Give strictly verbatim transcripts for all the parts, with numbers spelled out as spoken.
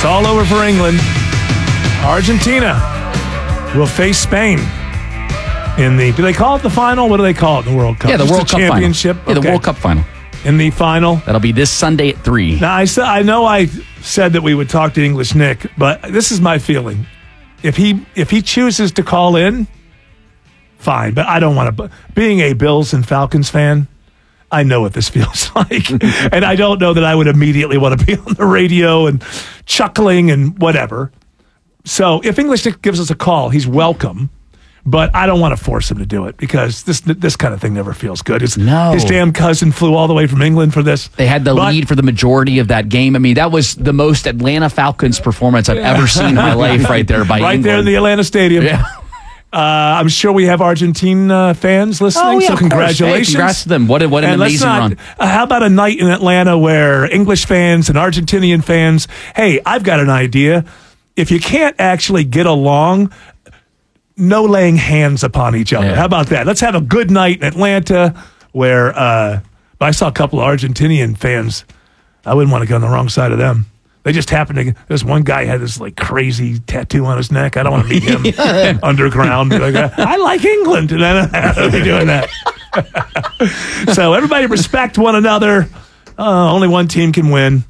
It's all over for England. Argentina will face Spain in the, do they call it the final? What do they call it in the World Cup? Yeah, the Just World Cup championship? final. Yeah, Okay. the World Cup final. In the final. That'll be this Sunday at three. Now, I, sa- I know I said that we would talk to English Nick, but this is my feeling. If he if he chooses to call in, fine. But I don't want to. Being a Bills and Falcons fan, I know what this feels like. And I don't know that I would immediately want to be on the radio and chuckling and whatever. So if English Nick gives us a call, he's welcome. But I don't want to force him to do it because this this kind of thing never feels good. His, No. his damn cousin flew all the way from England for this. They had the But- lead for the majority of that game. I mean, that was the most Atlanta Falcons performance I've ever seen in my life right there by Right England. there in the Atlanta Stadium. Yeah. Uh, I'm sure we have Argentine uh, fans listening, Oh, yeah, so of course. congratulations. Hey, congrats to them. What, a, what an And let's amazing not, run. Uh, how about a night in Atlanta where English fans and Argentinian fans, hey, I've got an idea. If you can't actually get along, no laying hands upon each other. Yeah. How about that? Let's have a good night in Atlanta where uh, I saw a couple of Argentinian fans. I wouldn't want to go on the wrong side of them. They just happened to. This one guy had this like crazy tattoo on his neck. I don't want to meet him underground. Like, I like England, and I don't be doing that. So everybody respect one another. Uh, only one team can win.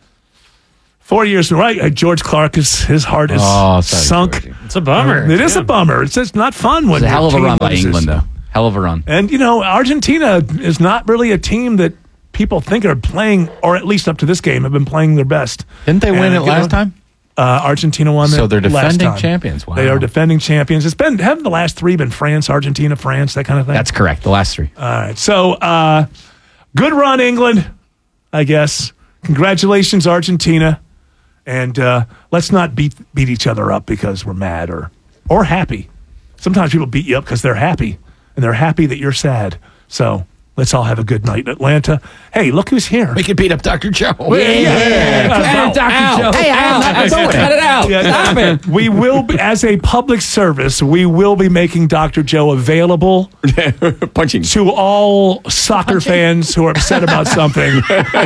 Four years, right? Uh, George Clark is his heart is Oh, sorry, sunk. Georgie. It's a bummer. It is a bummer. It's just not fun when It's a hell of a your team run by loses. England, though. Hell of a run. And, you know, Argentina is not really a team that people think are playing, or at least up to this game, have been playing their best. Didn't they win And, it you last know, time? Uh, Argentina won So it they're last defending time. champions. Wow. They are defending champions. It's been, haven't the last three been France, Argentina, France, that kind of thing? That's correct. The last three. All right. So, uh, good run, England, I guess. Congratulations, Argentina. And uh, let's not beat beat each other up because we're mad or or happy. Sometimes people beat you up because they're happy, and they're happy that you're sad. So let's all have a good night in Atlanta. Hey, look who's here. We can beat up Doctor Joe. Yeah. Cut it, Doctor Joe. Hey, I'm not going to cut it out. Yeah, Stop no, it. We will, be, as a public service, we will be making Doctor Joe available Punching. to all soccer fans who are upset about something.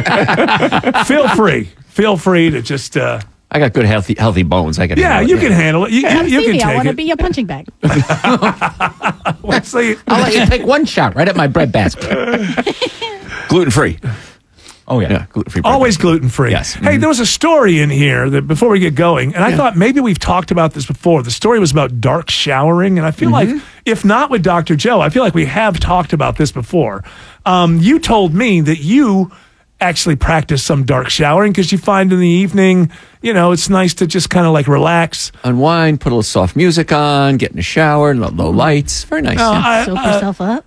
Feel free. Feel free to just, uh, I got good healthy healthy bones. I can. yeah, handle you it. can handle it. You, you, you can Stevie, I take want to it. be a punching bag. Let's see. I'll let you take one shot right at my bread basket. gluten free. Oh, yeah. Yeah, gluten free. Always gluten free. Yes. Hey, there was a story in here that before we get going, and I thought maybe we've talked about this before. The story was about dark showering, and I feel like, if not with Doctor Joe, I feel like we have talked about this before. Um, you told me that you actually practice some dark showering because you find in the evening, you know, it's nice to just kind of like relax. Unwind, put a little soft music on, get in the shower, low, low lights. Very nice. Uh, I- Soak uh, yourself up.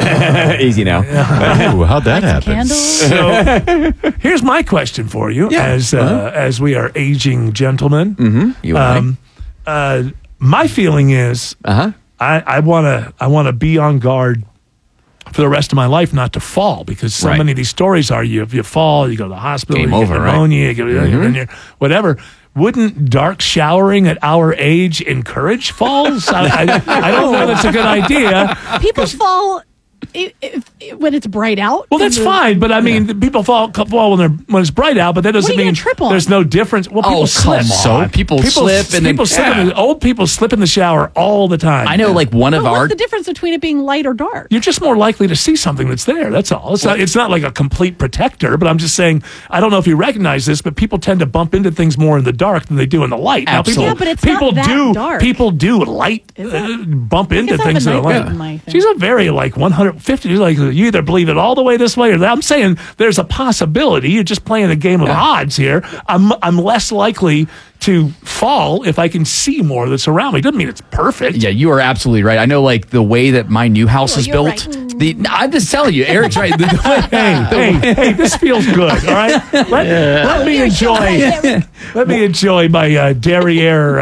Easy now. Ooh, how'd that happen? Candles. So here's my question for you, Yeah. as uh, Uh-huh. as we are aging gentlemen. Mm-hmm. You and Um, uh, my feeling is I. Uh-huh. I, I want to I want to be on guard for the rest of my life not to fall because so Right. many of these stories are you if you fall you go to the hospital Game you over, get right? pneumonia you get, you're in your, whatever. Wouldn't dark showering at our age encourage falls? I, I, I don't know that's a good idea. People fall if, if, when it's bright out. Well, that's in the- fine, but I mean, people fall fall when they're when it's bright out, but that doesn't What are you mean gonna trip on? there's no difference. Well, people Oh, slip. come on. People, People slip and people then, slip. In the, old people slip in the shower all the time. I know, like one of But our what's the difference between it being light or dark? You're just more likely to see something that's there. That's all. It's not. It's not like a complete protector. But I'm just saying. I don't know if you recognize this, but people tend to bump into things more in the dark than they do in the light. Now, Absolutely. people, Yeah, but it's people not that do. dark. People do light Is it? uh, bump into guess I have things a in the night light. vision in my thing. She's a very like one hundred fifty. Like you either believe it all the way this way or that. I'm saying there's a possibility. You're just playing a game of odds here. I'm I'm less likely to fall if I can see more that's around me. Doesn't mean it's perfect. Yeah, you are absolutely right. I know, like the way that my new house Oh, is you're built. right. The I'm just telling you, Eric's right. The, the way, Hey, hey, hey! This feels good. All right, let, let me enjoy. Let me enjoy my uh, derriere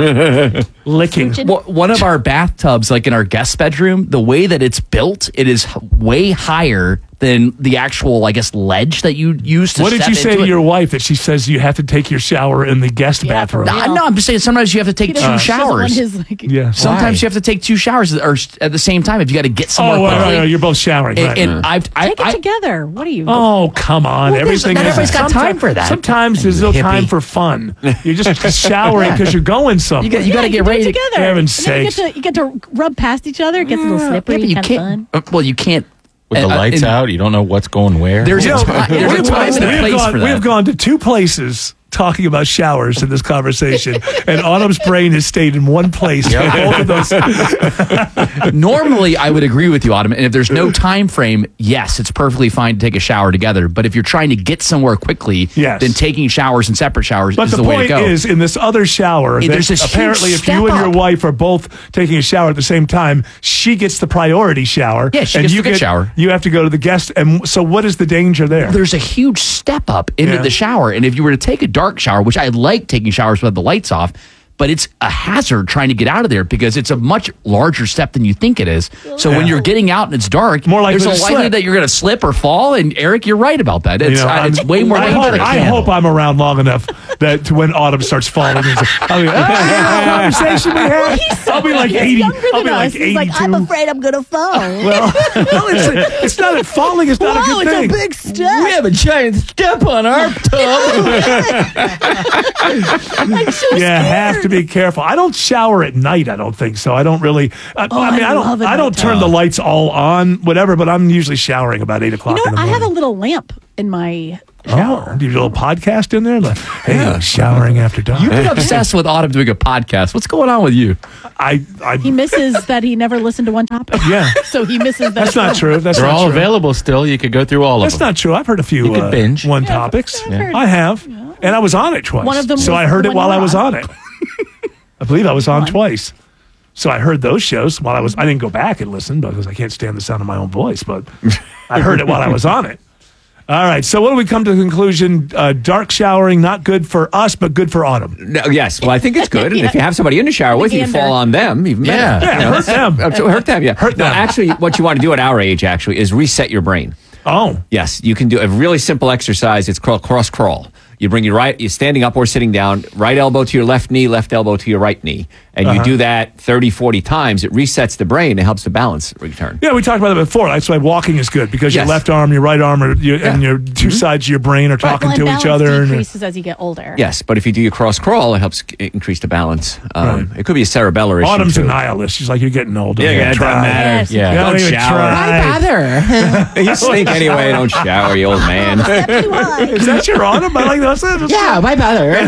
uh, licking. Well, one of our bathtubs, like in our guest bedroom, the way that it's built, it is h- way higher than the actual, I guess, ledge that you use to What did step you say into to it. your wife that she says you have to take your shower in the guest Yeah, bathroom? for I know. I'm just saying sometimes you have to take He two doesn't- doesn't want showers. his, like, Yeah. Sometimes Why? you have to take two showers or at the same time if you got to get somewhere Oh, right, quickly. right, right, you're both showering. And, right. and I've, I, Take it I, together. What are you? Oh, come on. Well, there's- Everything not is everybody's got sometime- time for that. Sometimes there's no Hippie. time for fun. You're just showering because you're going somewhere. You got- you Yeah, got to you get can do ready. it To, together. Heaven's And then you sakes. get to you get to rub past each other. It gets a little yeah, slippery. but you kind of can't. fun. uh, Well, you can't. With the uh, lights and out, you don't know what's going where. There's You a know, time, there's a we've time and a we've place gone, for we have that. gone to two places talking about showers in this conversation, and Autumn's brain has stayed in one place for both of those. Normally, I would agree with you, Autumn. And if there's no time frame, yes, it's perfectly fine to take a shower together. But if you're trying to get somewhere quickly, Yes. then taking showers in separate showers But is the, the, way to point go. is, in this other shower, Yeah, that there's this huge apparently if step you and your up. wife are both taking a shower at the same time, she gets the priority shower. Yeah, she and gets you the good shower. You have to go to the guest. And so, what is the danger there? There's a huge step up into Yeah. the shower. And if you were to take a dark shower, which I like taking showers with the lights off, but it's a hazard trying to get out of there because it's a much larger step than you think it is. So when Yeah. you're getting out and it's dark, More likely there's a to likelihood slip. that you're going to slip or fall. And Eric, you're right about that. It's, You know, uh, it's I'm- way more I hope, dangerous. I hope I'm around long enough that to when autumn starts falling, I'll be like, ah, conversation we had. I'll be like He's eighty. younger I'll be than like us. He's like, I'm eighty-two. afraid I'm gonna fall. Well, well, it's, it's not falling. It's not Whoa, a good it's thing. a big step. We have a giant step on our tub. I'm so You have scared. to be careful. I don't shower at night. I don't think so. I don't really. I, Oh, I mean, I I, love don't. it I don't nighttime. turn the lights all on, whatever. But I'm usually showering about eight o'clock You know, in the I morning. have a little lamp in my Oh, shower. do you do a little podcast in there? Like, hey, I'm showering after dark. You've been obsessed with Autumn doing a podcast. What's going on with you? I, I, He misses that he never listened to one topic. yeah. So he misses that. That's as not well. true. That's They're not all true. available still. You could go through all That's of them. not true. I've heard a few You could uh, binge. one Yeah, topics. I've heard- I have, and I was on it twice. One of them so was I heard the it one while you I were was on. on it. I believe I was on One. twice. So I heard those shows while I was. I didn't go back and listen because I can't stand the sound of my own voice. But I heard it while I was on it. All right. So what do we come to the conclusion? Uh, dark showering not good for us, but good for Autumn. No, yes, well, I think it's good. And if you have somebody in the shower with you, you Gander. fall on them, even Yeah. better. Yeah, You know, hurt them. uh, to hurt them, yeah. Hurt no, them. actually, what you want to do at our age, actually, is reset your brain. Oh, Yes, you can do a really simple exercise. It's called cross crawl. You bring your right, you're standing up or sitting down, right elbow to your left knee, left elbow to your right knee. And Uh-huh. you do that thirty, forty times. It resets the brain. It helps the balance return. yeah. We talked about that before. That's why walking is good because your Yes. left arm, your right arm, are, your, and your 2 sides of your brain are talking Well, to and each balance other. And, decreases as you get older. Yes, but if you do your cross crawl, it helps c- increase the balance. Um, It could be a cerebellar issue. Autumn's too. a nihilist. She's like, you're getting older. Yeah, Don't yeah, it try. doesn't matter. Yes. Yeah. Don't Don't even shower. try. You stink anyway. Don't shower, you old man. Step too high. Is that your Autumn? I like that. That's- Yeah, my brother.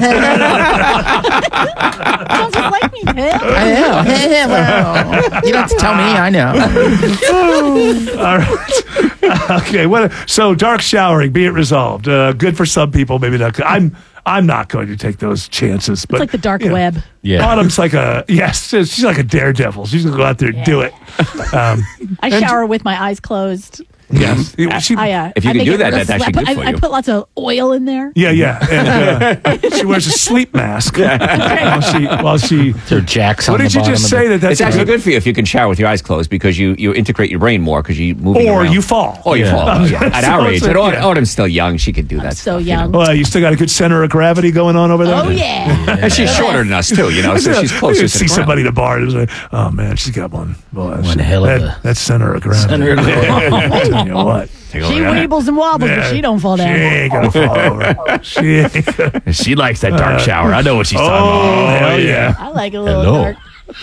Sounds just like me, Tim. I know. You don't have to tell me. I know. All right. Okay. What? So dark showering, be it resolved. Uh, good for some people, maybe not. good. I'm. I'm not going to take those chances. But It's like the dark you know, web. Yeah. Autumn's like a yes. She's like a daredevil. She's gonna go out there and do it. Um, I shower with my eyes closed. yes. She- I, uh, If you I can make do it that, real that's actually slap- good for I, I you. put lots of oil in there. yeah, yeah. And, uh, she wears a sleep mask while she. While she. There are jacks What on did the you bottom just of say? the- That that's It's actually a good for you if you can shower with your eyes closed because you, you integrate your brain more because you moving Or around. you fall. Or you Yeah. fall. Yeah. At So our it's age, like, at Aut- yeah. Autumn's still young. She can do that. So stuff, you know. young. Well, you still got a good center of gravity going on over there. Oh yeah. And she's shorter than us too, you know, so she's closer You to see the somebody ground. in the bar. It was like, oh man, she's got one. Boy, One she- hell of that, a- that's center of gravity. Center of gravity. I'm telling you what. Take a She look at that. weebles and wobbles, but she don't fall She down. ain't gonna fall over. She ain't gonna. She likes that dark shower. I know what she's talking Oh, about. hell yeah. I like a little Hello. dark.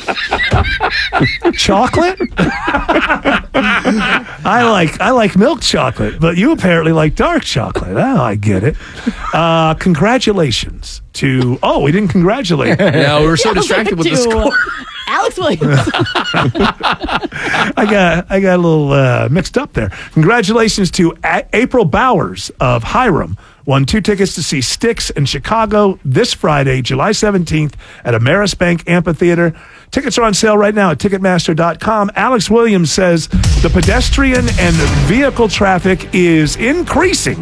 Chocolate? I like I like milk chocolate, but you apparently like dark chocolate. Oh, I get it. Uh, congratulations to. Oh, we didn't congratulate. No, we were so I was distracted like, with the to, score. uh, Alex Williams. I got I got a little uh, mixed up there. Congratulations to A- April Bowers of Hiram. Won two tickets to see Styx in Chicago this Friday, July seventeenth at Ameris Bank Amphitheater. Tickets are on sale right now at Ticketmaster dot com. Alex Williams says the pedestrian and vehicle traffic is increasing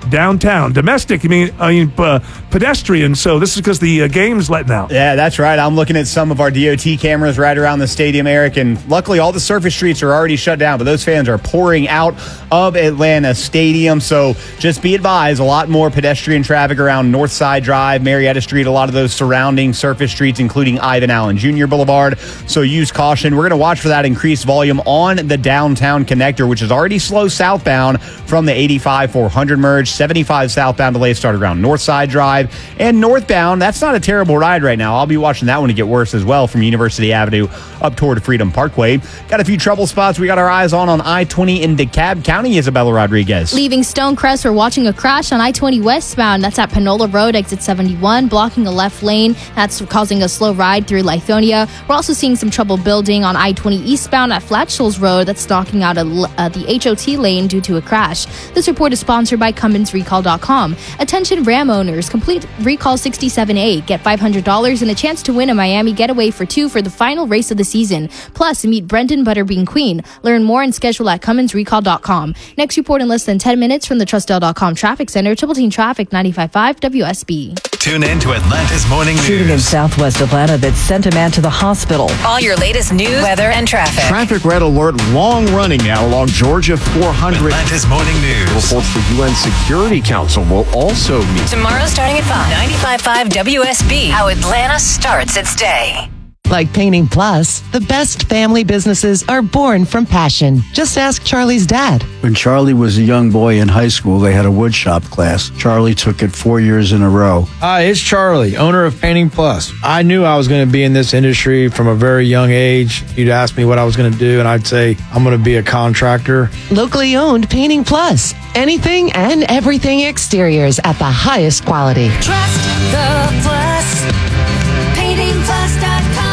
downtown. Domestic, I mean, I mean uh, pedestrian. So this is because the uh, game's letting out. Yeah, that's right. I'm looking at some of our D O T cameras right around the stadium, Eric, and luckily all the surface streets are already shut down, but those fans are pouring out of Atlanta Stadium. So just be advised, a lot more pedestrian traffic around Northside Drive, Marietta Street, a lot of those surrounding surface streets, including Ivan Allen Junior Boulevard. So use caution. We're going to watch for that increased volume on the downtown connector, which is already slow southbound from the eighty-five four hundred merge. seventy-five southbound delay started around Northside Drive. And northbound, that's not a terrible ride right now. I'll be watching that one to get worse as well from University Avenue up toward Freedom Parkway. Got a few trouble spots we got our eyes on on I twenty in DeKalb County. Isabella Rodriguez. Leaving Stonecrest, we're watching a crash on I twenty westbound. That's at Panola Road, exit seventy-one, blocking a left lane. That's causing a slow ride through Lithonia. We're also seeing some trouble building on I twenty eastbound at Flat Shoals Road. That's knocking out a, uh, the H O T lane due to a crash. This report is sponsored by Cummins Recall dot com. Attention Ram owners, complete Recall sixty-seven A. Get five hundred dollars and a chance to win a Miami Getaway for two for the final race of the season. Plus, meet Brendan Butterbean Queen. Learn more and schedule at Cummins Recall dot com. Next report in less than ten minutes from the Trustel dot com Traffic Center, Triple Team Traffic ninety-five point five W S B. Tune in to Atlanta's Morning News. Shooting in southwest Atlanta that sent a man to the hospital. All your latest news, weather, and traffic. Traffic red alert long running now along Georgia four hundred. Atlanta's Morning News. Reports the U N Security Council will also meet. Tomorrow starting at five. ninety-five point five W S B. How Atlanta starts its day. Like Painting Plus, the best family businesses are born from passion. Just ask Charlie's dad. When Charlie was a young boy in high school, they had a woodshop class. Charlie took it four years in a row. Hi, it's Charlie, owner of Painting Plus. I knew I was going to be in this industry from a very young age. You'd ask me what I was going to do, and I'd say, I'm going to be a contractor. Locally owned Painting Plus. Anything and everything exteriors at the highest quality. Trust the Plus. Painting Plus dot com.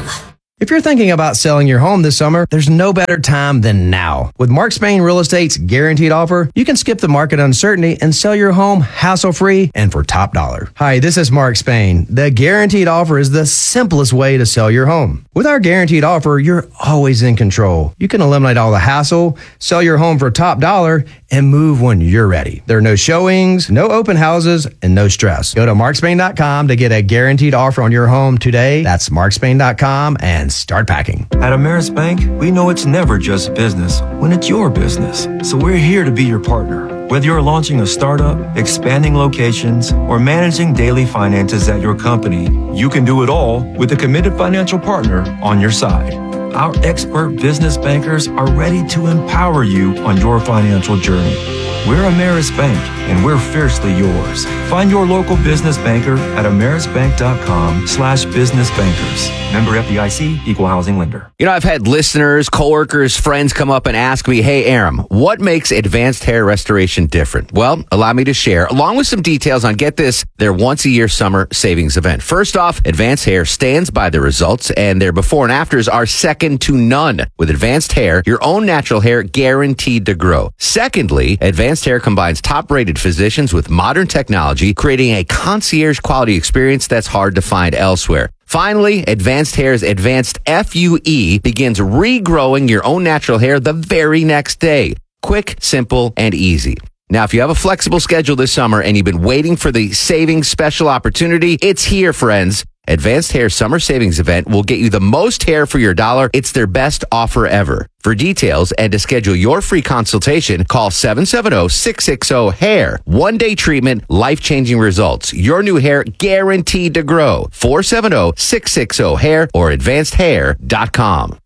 If you're thinking about selling your home this summer, there's no better time than now. With Mark Spain Real Estate's guaranteed offer, you can skip the market uncertainty and sell your home hassle-free and for top dollar. Hi, this is Mark Spain. The guaranteed offer is the simplest way to sell your home. With our guaranteed offer, you're always in control. You can eliminate all the hassle, sell your home for top dollar, and move when you're ready. There are no showings, no open houses, and no stress. Go to mark spain dot com to get a guaranteed offer on your home today. That's mark spain dot com and start packing. At Ameris Bank, we know it's never just business when it's your business. So we're here to be your partner. Whether you're launching a startup, expanding locations, or managing daily finances at your company, you can do it all with a committed financial partner on your side. Our expert business bankers are ready to empower you on your financial journey. We're Ameris Bank, and we're fiercely yours. Find your local business banker at ameris bank dot com slash business bankers. Member F D I C, Equal Housing Lender. You know, I've had listeners, coworkers, friends come up and ask me, hey, Aram, what makes Advanced Hair Restoration different? Well, allow me to share, along with some details on, get this, their once-a-year summer savings event. First off, Advanced Hair stands by the results, and their before and afters are second to none. With Advanced Hair, your own natural hair guaranteed to grow. Secondly, Advanced Hair combines top-rated physicians with modern technology, creating a concierge-quality experience that's hard to find elsewhere. Finally, Advanced Hair's Advanced F U E begins regrowing your own natural hair the very next day. Quick, simple, and easy. Now, if you have a flexible schedule this summer and you've been waiting for the savings special opportunity, it's here, friends. Advanced Hair Summer Savings Event will get you the most hair for your dollar. It's their best offer ever. For details and to schedule your free consultation, call seven seven zero, six six zero, hair. One-day treatment, life-changing results. Your new hair guaranteed to grow. four seven zero, six six zero, hair or advanced hair dot com.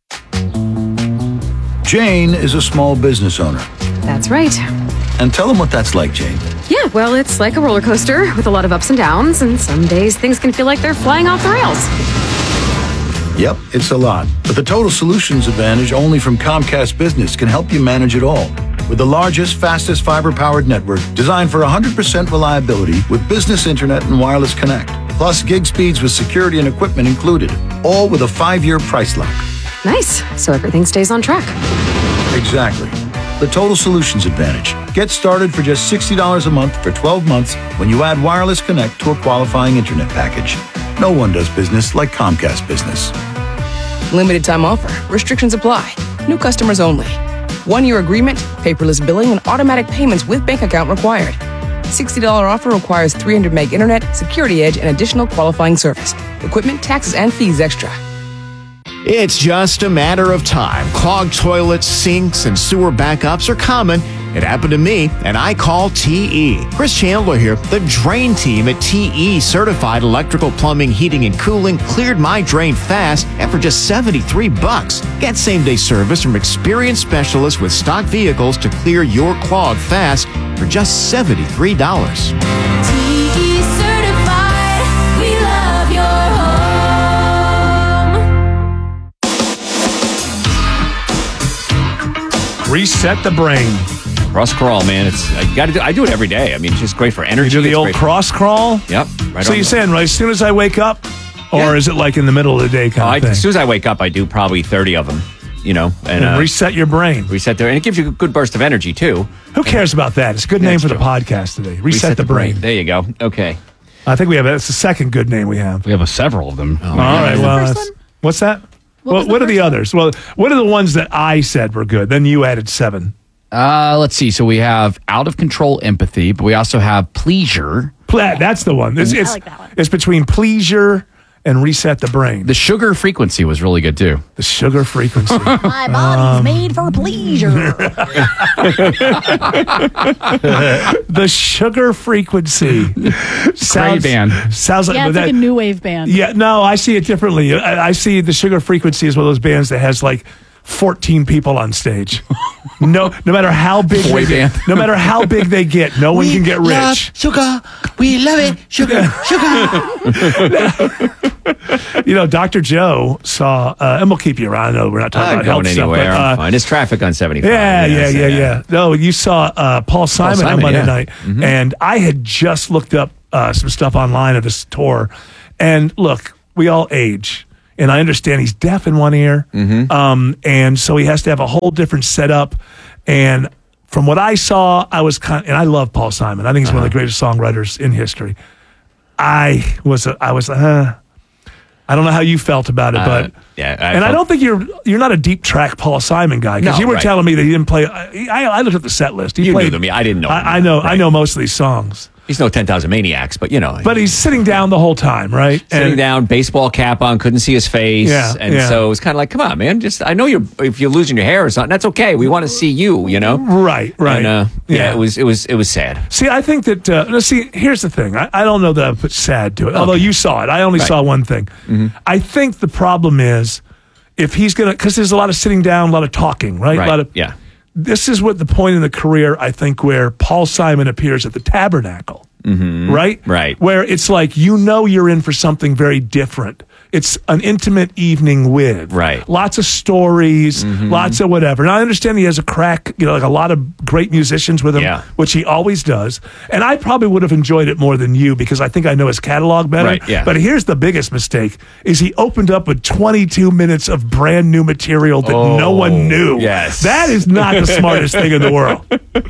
Jane is a small business owner. That's right. And tell them what that's like, Jane. Yeah, well, it's like a roller coaster with a lot of ups and downs, and some days things can feel like they're flying off the rails. Yep, it's a lot. But the Total Solutions Advantage only from Comcast Business can help you manage it all. With the largest, fastest fiber-powered network designed for one hundred percent reliability with business internet and wireless connect. Plus gig speeds with security and equipment included. All with a five-year price lock. Nice. So everything stays on track. Exactly. The Total Solutions Advantage. Get started for just sixty dollars a month for twelve months when you add wireless connect to a qualifying internet package. No one does business like Comcast Business. Limited time offer. Restrictions apply. New customers only. One-year agreement, paperless billing, and automatic payments with bank account required. sixty dollars offer requires three hundred meg internet, security edge, and additional qualifying service. Equipment, taxes, and fees extra. It's just a matter of time. Clogged toilets, sinks, and sewer backups are common. It happened to me, and I call T E. Chris Chandler here. The drain team at T E Certified Electrical Plumbing, Heating, and Cooling cleared my drain fast and for just seventy-three bucks. Get same-day service from experienced specialists with stock vehicles to clear your clog fast for just seventy-three dollars. Reset the brain. Cross crawl, man. It's I got to do. I do it every day. I mean, it's just great for energy. You do the It's old great for- cross crawl? Yep. Right So on you're the- saying, right, as soon as I wake up? Or Yeah. is it like in the middle of the day kind Oh, I, of thing? as soon as I wake up, I do probably thirty of them. You know, and, And uh, reset your brain. reset there, and it gives you a good burst of energy too. Who cares about that? It's a good Yeah, name it's for the true. podcast today. Reset, the, brain. There you go. Okay. I think we have, that's the second good name we have. We have a, several of them. All right, well, first that's- one? what's that? What Well, was the what are first the one? others? Well, what are the ones that I said were good? Then you added seven. Uh, let's see. So we have out of control empathy, but we also have pleasure. Ple- That's the one. It's, I it's, like that one. it's between pleasure and reset the brain. The sugar frequency was really good too. The sugar frequency. My body's made for pleasure. The sugar frequency. sounds, band. Sounds like, Yeah, but it's that- like a new wave band. Yeah, no, I see it differently. I, I see the sugar frequency as one of those bands that has like fourteen people on stage. No, no matter how big Boy they get, band. no matter how big they get, no one can get rich. Sugar. We love it. Sugar. Sugar. You know, Doctor Joe saw, uh, and we'll keep you around. I know we're not talking I'm about going health stuff, anywhere. but, uh, I'm fine. It's traffic on seventy-five. Yeah, yeah, yeah, yeah. No, you saw uh, Paul Simon, Simon, on Monday yeah. night, Mhm. and I had just looked up uh, some stuff online of this tour. And look, we all age, and I understand he's deaf in one ear, Mm-hmm. um, and so he has to have a whole different setup. And from what I saw, I was kind, and I love Paul Simon. I think he's one Uh-huh. of the greatest songwriters in history. I was, a, I was, uh, I don't know how you felt about it, Uh, but yeah, I and I felt- don't think you're you're not a deep track Paul Simon guy because No, you were right. telling me that he didn't play. I, I, I looked at the set list. He You played, knew them. I didn't know them. I, I know. I Right. know most of these songs, He's no ten thousand Maniacs, but you know. but he's sitting down the whole time, right? sitting And- down, baseball cap on, couldn't see his face. Yeah, and yeah. so it was kind of like, come on, man. Just I know you're if you're losing your hair or something, that's okay. We want to see you, you know? Right, right. And, uh, yeah. Yeah. it was it was it was sad. See, I think that. Uh, no, see, here's the thing. I, I don't know that I put sad to it. Although you saw it, I only Right. saw one thing. I think the problem is if he's gonna, because there's a lot of sitting down, a lot of talking, right? Right. A lot of yeah. This is what the point in the career I think where Paul Simon appears at the Tabernacle. Mm-hmm. Right? Right. Where it's like, you know, you're in for something very different. It's an intimate evening with. Right. Lots of stories, Mhm. lots of whatever. And I understand he has a crack, you know, like a lot of great musicians with him, Yeah. which he always does. And I probably would have enjoyed it more than you because I think I know his catalog better. Right, yeah. But here's the biggest mistake is he opened up with twenty-two minutes of brand new material that no one Oh, knew. yes. That is not the smartest thing in the world.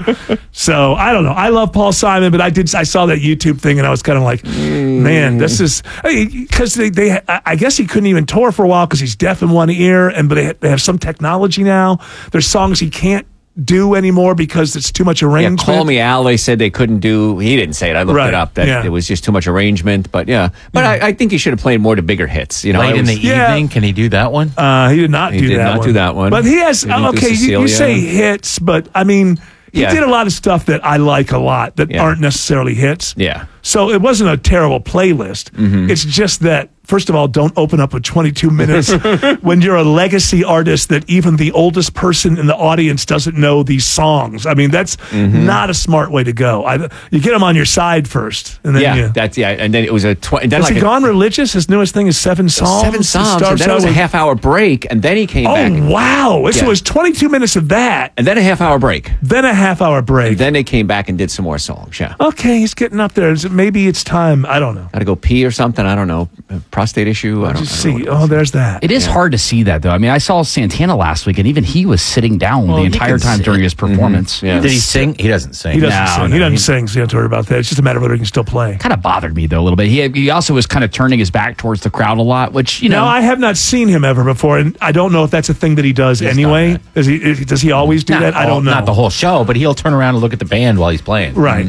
So I don't know. I love Paul Simon, but I did. I saw that YouTube thing, and I was kind of like, man, this is because they. They. I I guess he couldn't even tour for a while because he's deaf in one ear, and but they, they have some technology now. There's songs he can't do anymore because it's too much Yeah, arrangement. Call Me Al, they said they couldn't do. He didn't say it. I looked Right, it up. That yeah. it was just too much arrangement. But yeah, but I, I think he should have played more to bigger hits. You know, Late it in was- the evening, can he do that one? Uh, he did not He do did that not one. do that one. But he has. He didn't do Okay, you, you Cecilia. say hits, but I mean, he Yeah. did a lot of stuff that I like a lot that Yeah. aren't necessarily hits. Yeah. So it wasn't a terrible playlist. Mm-hmm. It's just that, first of all, don't open up with twenty-two minutes when you're a legacy artist that even the oldest person in the audience doesn't know these songs. I mean, that's Mm-hmm. not a smart way to go. I, you get them on your side first, and then Yeah, you. that's yeah. And then it was a tw- and then Has like he a- gone religious? His newest thing is seven songs. seven It songs. And starts then it out was a with- half hour break, and then he came Oh back. wow! So Yeah. it was twenty-two minutes of that, And then a half hour break. then a half hour break. And then they came back and did some more songs. Yeah. Okay, he's getting up there. Is it, maybe it's time. I don't know. Got to go pee or something. I don't know. A prostate issue. I don't, Just I don't see. know what it Oh, is. there's that. It is hard to see that though. I mean, I saw Santana last week, and even he was sitting down Well, the he entire can time sit. during his performance. Yeah. Did he sing? He doesn't sing. He doesn't No, sing. no, he doesn't he- sing. So you have to worry about that. It's just a matter of whether he can still play. Kind of bothered me though a little bit. He he also was kind of turning his back towards the crowd a lot, which you know. No, I have not seen him ever before, and I don't know if that's a thing that he does He's anyway. done Does he? Does he always do Not that? I all- don't know. Not the whole show, but he'll turn around and look at the band while he's playing. Right.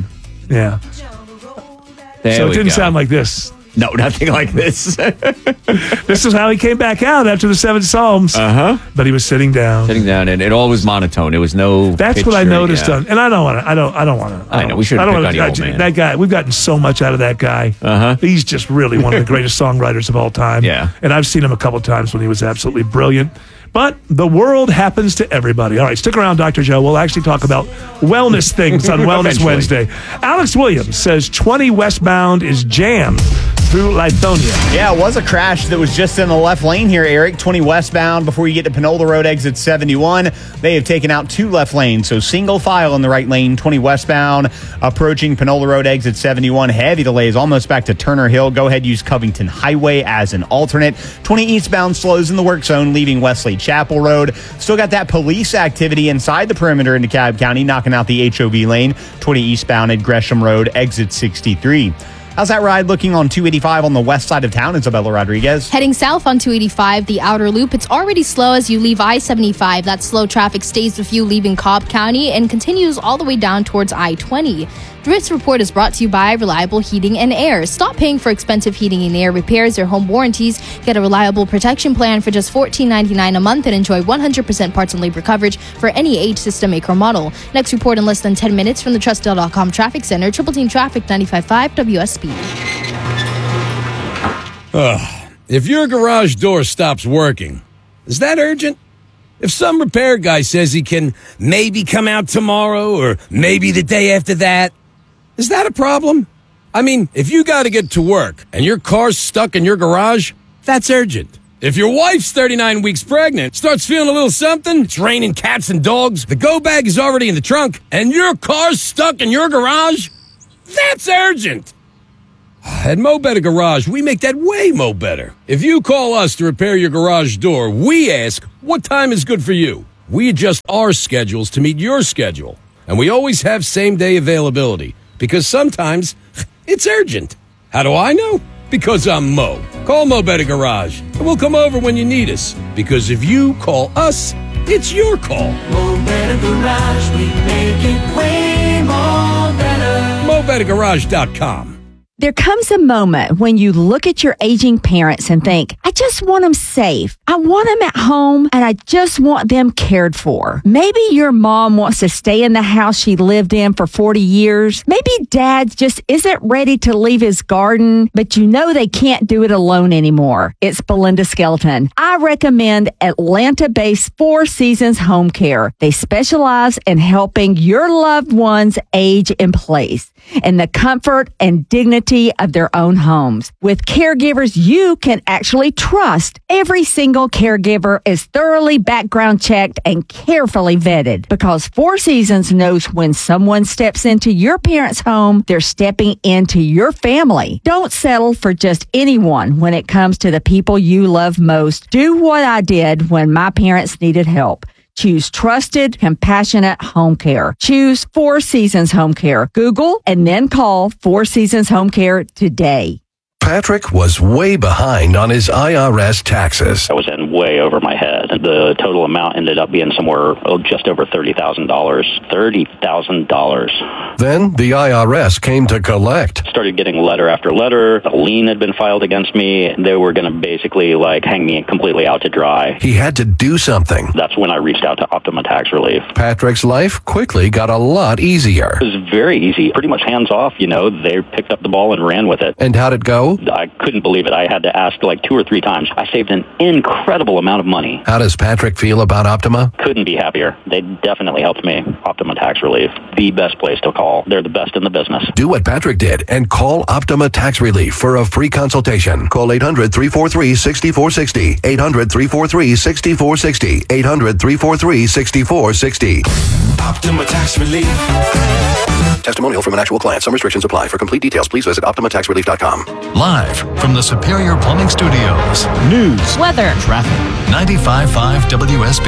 Yeah. There so it we didn't go. sound like this. No, nothing like this. This is how he came back out after the seven Psalms. Uh huh. But he was sitting down. Sitting down, and it all was monotone. It was no. That's what I pitch or- noticed. yeah. On, and I don't want to. I don't. I don't want to. I know, we shouldn't I don't pick wanna- on the old I- man. That guy. We've gotten so much out of that guy. Uh huh. He's just really one of the greatest songwriters of all time. Yeah. And I've seen him a couple times when he was absolutely brilliant. But the world happens to everybody. All right, stick around, Doctor Joe. We'll actually talk about wellness things on Wellness Eventually. Wednesday. Alex Williams says twenty westbound is jammed through Lithonia. Yeah, it was a crash that was just in the left lane here, Eric. twenty westbound before you get to Panola Road, exit seventy-one. They have taken out two left lanes, so single file in the right lane. twenty westbound approaching Panola Road, exit seventy-one. Heavy delays almost back to Turner Hill. Go ahead, use Covington Highway as an alternate. twenty eastbound slows in the work zone, leaving Wesley Chapel Road. Still got that police activity inside the perimeter into DeKalb County, knocking out the H O V lane. twenty eastbound at Gresham Road, exit sixty-three. How's that ride looking on two eighty-five on the west side of town, Isabella Rodriguez? Heading south on two eighty-five, the outer loop, it's already slow as you leave I seventy-five. That slow traffic stays with you leaving Cobb County and continues all the way down towards I twenty. This report is brought to you by Reliable Heating and Air. Stop paying for expensive heating and air repairs or home warranties. Get a reliable protection plan for just fourteen ninety-nine a month and enjoy one hundred percent parts and labor coverage for any age, system, make, or model. Next report in less than ten minutes from the Trustdale dot com Traffic Center, Triple Team Traffic ninety-five point five W S B. Ugh. If your garage door stops working, is that urgent? If some repair guy says he can maybe come out tomorrow or maybe the day after that, is that a problem? I mean, if you got to get to work and your car's stuck in your garage, that's urgent. If your wife's thirty-nine weeks pregnant, starts feeling a little something, it's raining cats and dogs, the go bag is already in the trunk, and your car's stuck in your garage, that's urgent. At Mo Better Garage, we make that way mo better. If you call us to repair your garage door, we ask, what time is good for you? We adjust our schedules to meet your schedule. And we always have same-day availability, because sometimes it's urgent. How do I know? Because I'm Mo. Call Mo Better Garage, and we'll come over when you need us. Because if you call us, it's your call. Mo Better Garage, we make it way more better. Mo Better Garage dot com. There comes a moment when you look at your aging parents and think, I just want them safe. I want them at home and I just want them cared for. Maybe your mom wants to stay in the house she lived in for forty years. Maybe dad just isn't ready to leave his garden, but you know they can't do it alone anymore. It's Belinda Skelton. I recommend Atlanta-based Four Seasons Home Care. They specialize in helping your loved ones age in place in the comfort and dignity of their own homes. With caregivers you can actually trust, every single caregiver is thoroughly background checked and carefully vetted because Four Seasons knows when someone steps into your parents' home, they're stepping into your family. Don't settle for just anyone when it comes to the people you love most. Do what I did when my parents needed help. Choose trusted, compassionate home care. Choose Four Seasons Home Care. Google and then call Four Seasons Home Care today. Patrick was way behind on his I R S taxes. I was in way over my head. And the total amount ended up being somewhere oh, just over thirty thousand dollars. thirty thousand dollars. Then the I R S came to collect. Started getting letter after letter. A lien had been filed against me. They were going to basically like hang me completely out to dry. He had to do something. That's when I reached out to Optima Tax Relief. Patrick's life quickly got a lot easier. It was very easy. Pretty much hands off, you know. They picked up the ball and ran with it. And how'd it go? I couldn't believe it. I had to ask like two or three times. I saved an incredible amount of money. How does Patrick feel about Optima? Couldn't be happier. They definitely helped me. Optima Tax Relief, the best place to call. They're the best in the business. Do what Patrick did and call Optima Tax Relief for a free consultation. Call eight hundred, three four three, six four six zero. eight hundred, three four three, six four six zero. eight hundred, three four three, six four six zero. Optima Tax Relief. Testimonial from an actual client. Some restrictions apply. For complete details, please visit optima tax relief dot com. Live from the Superior Plumbing Studios. News, weather, traffic. ninety-five point five W S B.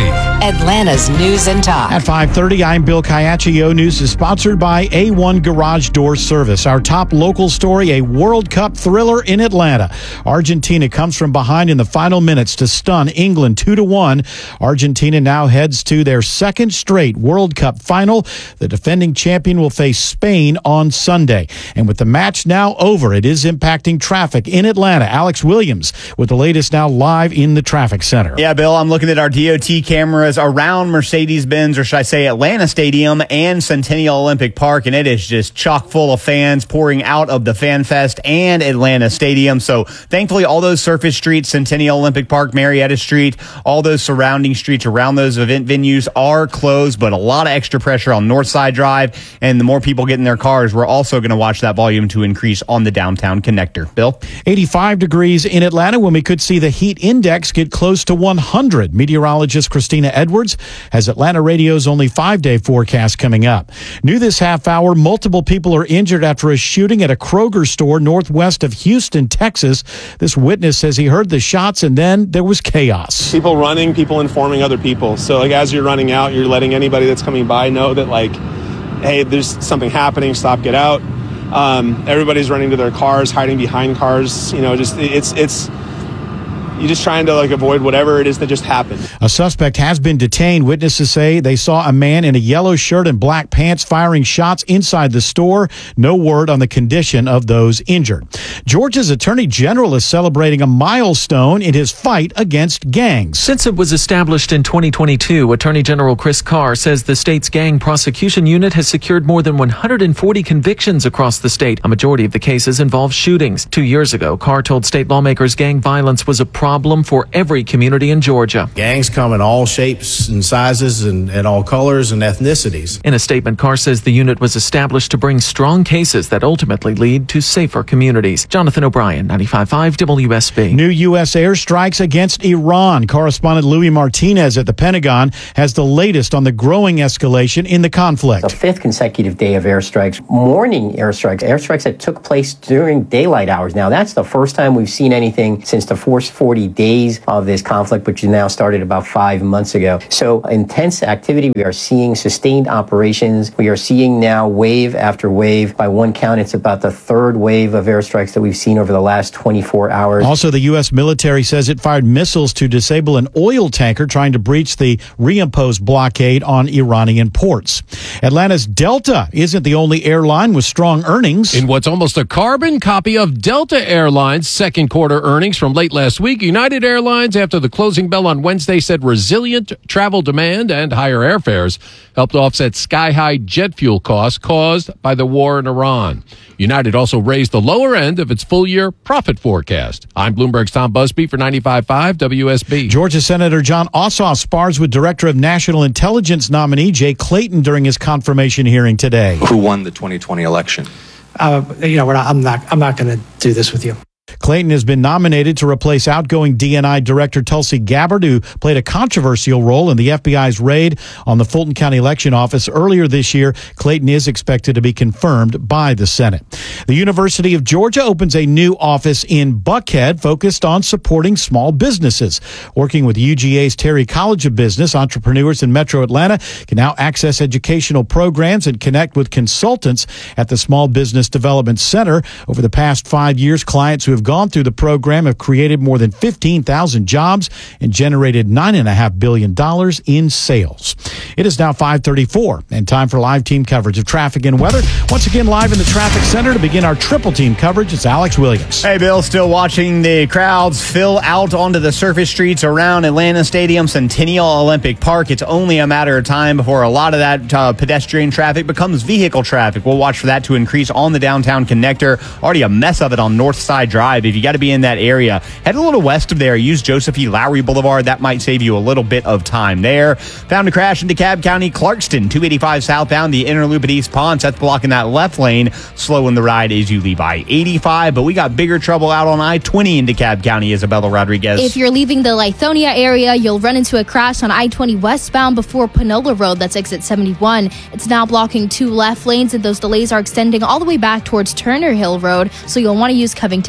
Atlanta's News and Talk. At five thirty, I'm Bill Caiaccio. News is sponsored by A one Garage Door Service. Our top local story, a World Cup thriller in Atlanta. Argentina comes from behind in the final minutes to stun England two to one. Argentina now heads to their second straight World Cup final. The defending champion will face Spain on Sunday. And with the match now over, it is impacting traffic in Atlanta. Alex Williams with the latest now live in the traffic center. Yeah, Bill, I'm looking at our D O T cameras around Mercedes-Benz, or should I say Atlanta Stadium and Centennial Olympic Park, and it is just chock full of fans pouring out of the Fan Fest and Atlanta Stadium. So thankfully, all those surface streets, Centennial Olympic Park, Marietta Street, all those surrounding streets around those event venues are closed, but a lot of extra pressure on Northside Drive, and the more people get in their cars, we're also going to watch that volume to increase on the downtown connector. Bill? eighty-five degrees in Atlanta when we could see the heat index get close to one hundred. Meteorologist Christina Edwards has Atlanta Radio's only five-day forecast coming up. New this half hour, multiple people are injured after a shooting at a Kroger store northwest of Houston, Texas. This witness says he heard the shots and then there was chaos. People running, people informing other people. So like as you're running out, you're letting anybody that's coming by know that like, hey, there's something happening, stop, get out. Um, everybody's running to their cars, hiding behind cars. You know, just it's it's you're just trying to like avoid whatever it is that just happened. A suspect has been detained. Witnesses say they saw a man in a yellow shirt and black pants firing shots inside the store. No word on the condition of those injured. Georgia's Attorney General is celebrating a milestone in his fight against gangs. Since it was established in twenty twenty-two, Attorney General Chris Carr says the state's gang prosecution unit has secured more than one hundred forty convictions across the state. A majority of the cases involve shootings. Two years ago, Carr told state lawmakers gang violence was a problem for every community in Georgia. Gangs come in all shapes and sizes and, and all colors and ethnicities. In a statement, Carr says the unit was established to bring strong cases that ultimately lead to safer communities. Jonathan O'Brien, ninety-five point five W S B. New U S airstrikes against Iran. Correspondent Louis Martinez at the Pentagon has the latest on the growing escalation in the conflict. The fifth consecutive day of airstrikes, morning airstrikes, airstrikes that took place during daylight hours. Now, that's the first time we've seen anything since the first forty days of this conflict, which now started about five months ago. So intense activity. We are seeing sustained operations. We are seeing now wave after wave. By one count, it's about the third wave of airstrikes that we've seen over the last twenty-four hours. Also, the U S military says it fired missiles to disable an oil tanker trying to breach the reimposed blockade on Iranian ports. Atlanta's Delta isn't the only airline with strong earnings. In what's almost a carbon copy of Delta Airlines' second quarter earnings from late last week, United Airlines, after the closing bell on Wednesday, said resilient travel demand and higher airfares helped offset sky-high jet fuel costs caused by the war in Iran. United also raised the lower end of its full-year profit forecast. I'm Bloomberg's Tom Busby for ninety-five point five W S B. Georgia Senator John Ossoff spars with Director of National Intelligence nominee Jay Clayton during his confirmation hearing today. Who won the twenty twenty election? Uh, you know, we're not, I'm not. I'm not going to do this with you. Clayton has been nominated to replace outgoing D N I Director Tulsi Gabbard, who played a controversial role in the F B I's raid on the Fulton County Election Office earlier this year. Clayton is expected to be confirmed by the Senate. The University of Georgia opens a new office in Buckhead focused on supporting small businesses. Working with U G A's Terry College of Business, entrepreneurs in Metro Atlanta can now access educational programs and connect with consultants at the Small Business Development Center. Over the past five years, clients who have gone through the program have created more than fifteen thousand jobs and generated nine point five billion dollars in sales. It is now five thirty-four and time for live team coverage of traffic and weather. Once again, live in the traffic center to begin our triple team coverage, it's Alex Williams. Hey, Bill, still watching the crowds fill out onto the surface streets around Atlanta Stadium, Centennial Olympic Park. It's only a matter of time before a lot of that uh, pedestrian traffic becomes vehicle traffic. We'll watch for that to increase on the downtown connector. Already a mess of it on Northside Drive. If you got to be in that area, head a little west of there. Use Joseph E. Lowry Boulevard. That might save you a little bit of time there. Found a crash in DeKalb County, Clarkston, two eighty-five southbound, the inner loop at East Ponce. That's blocking that left lane, slowing the ride as you leave I eighty-five. But we got bigger trouble out on I twenty in DeKalb County, Isabella Rodriguez. If you're leaving the Lithonia area, you'll run into a crash on I twenty westbound before Panola Road. That's exit seventy-one. It's now blocking two left lanes, and those delays are extending all the way back towards Turner Hill Road. So you'll want to use Covington Highway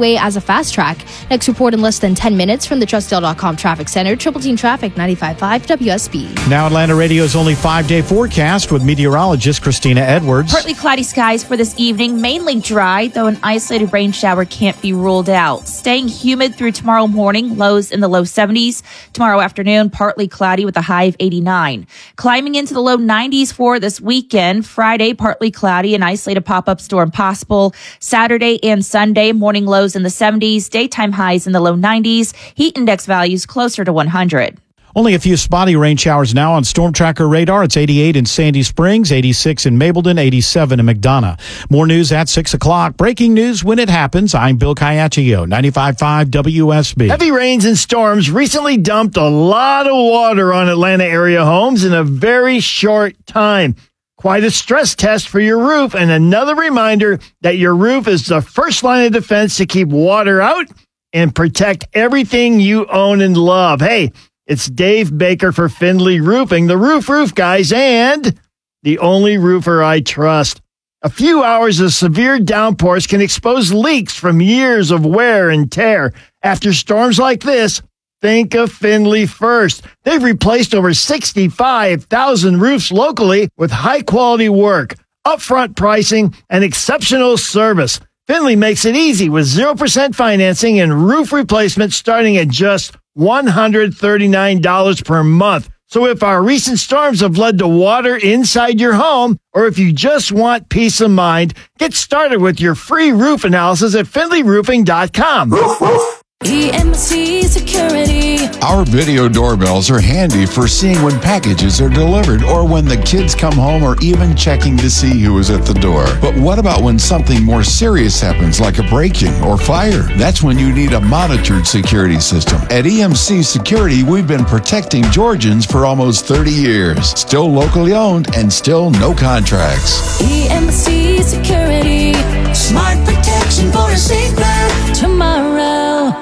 Parkway as a fast track. Next report in less than ten minutes from the Trustdale dot com Traffic Center. Triple Team Traffic, ninety-five point five W S B. Now Atlanta Radio's only five-day forecast with meteorologist Christina Edwards. Partly cloudy skies for this evening, mainly dry, though an isolated rain shower can't be ruled out. Staying humid through tomorrow morning, lows in the low seventies. Tomorrow afternoon, partly cloudy with a high of eighty-nine. Climbing into the low nineties for this weekend. Friday, partly cloudy, an isolated pop-up storm possible. Saturday and Sunday, morning lows in the seventies, daytime highs in the low nineties. Heat index values closer to one hundred. Only a few spotty rain showers now on Storm Tracker radar. It's eighty-eight in Sandy Springs, eighty-six in Mableton, eighty-seven in McDonough. More news at six o'clock. Breaking news when it happens. I'm Bill Caiaccio, ninety-five point five W S B. Heavy rains and storms recently dumped a lot of water on Atlanta area homes in a very short time. Quite a stress test for your roof, and another reminder that your roof is the first line of defense to keep water out and protect everything you own and love. Hey, it's Dave Baker for Findlay Roofing, the Roof Roof guys, and the only roofer I trust. A few hours of severe downpours can expose leaks from years of wear and tear. After storms like this, think of Findlay first. They've replaced over sixty-five thousand roofs locally with high-quality work, upfront pricing, and exceptional service. Findlay makes it easy with zero percent financing and roof replacement starting at just one hundred thirty-nine dollars per month. So if our recent storms have led to water inside your home, or if you just want peace of mind, get started with your free roof analysis at Findlay Roofing dot com. Roof, roof. E M C Security. Our video doorbells are handy for seeing when packages are delivered or when the kids come home or even checking to see who is at the door. But what about when something more serious happens like a break-in or fire? That's when you need a monitored security system. At E M C Security, we've been protecting Georgians for almost thirty years. Still locally owned and still no contracts. E M C Security. Smart protection for a safer tomorrow.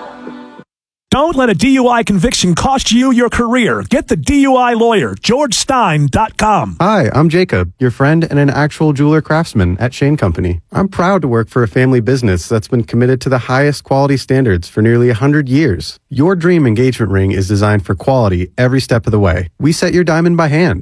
Don't let a D U I conviction cost you your career. Get the D U I lawyer, George Stein dot com. Hi, I'm Jacob, your friend and an actual jeweler craftsman at Shane Company. I'm proud to work for a family business that's been committed to the highest quality standards for nearly one hundred years. Your dream engagement ring is designed for quality every step of the way. We set your diamond by hand.